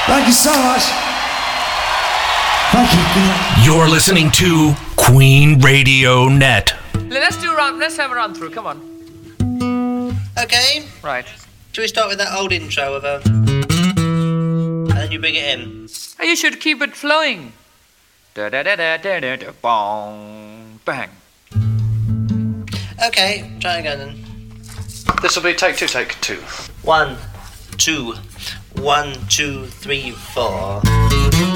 Thank you so much. Thank you. You're listening to Queen Radio Net. Let's have a run through. Come on. Okay. Right. Shall we start with that old intro of a... and then you bring it in? You should keep it flowing. Da da da da da da da. Bong. Bang. Okay, try again then. This will be take two. 1, 2, 1, 2, 3, 4.